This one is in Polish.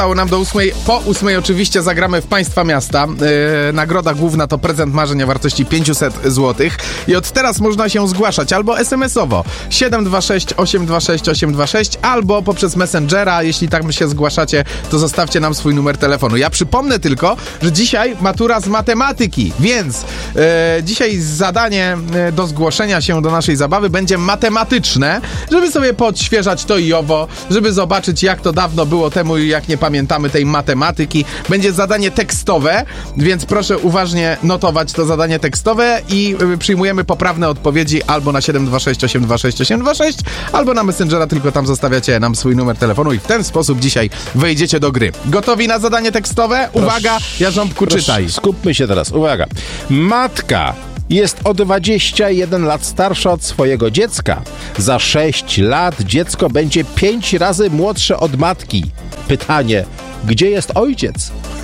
nam do 8. Po 8 oczywiście zagramy w Państwa Miasta. Nagroda główna to prezent marzeń o wartości 500 zł. I od teraz można się zgłaszać albo SMS-owo 726 826 826, albo poprzez Messengera. Jeśli tam się zgłaszacie, to zostawcie nam swój numer telefonu. Ja przypomnę tylko, że dzisiaj matura z matematyki, więc dzisiaj zadanie do zgłoszenia się do naszej zabawy będzie matematyczne, żeby sobie podświeżać to i owo, żeby zobaczyć, jak to dawno było temu i jak nie pamiętamy tej matematyki. Będzie zadanie tekstowe, więc proszę uważnie notować to zadanie tekstowe i przyjmujemy poprawne odpowiedzi albo na 726 826 826, albo na Messengera, tylko tam zostawiacie nam swój numer telefonu i w ten sposób dzisiaj wejdziecie do gry. Gotowi na zadanie tekstowe? Uwaga, Jarząbku, czytaj. Skupmy się teraz, uwaga. Matka jest o 21 lat starsza od swojego dziecka. Za 6 lat dziecko będzie 5 razy młodsze od matki. Pytanie, gdzie jest ojciec?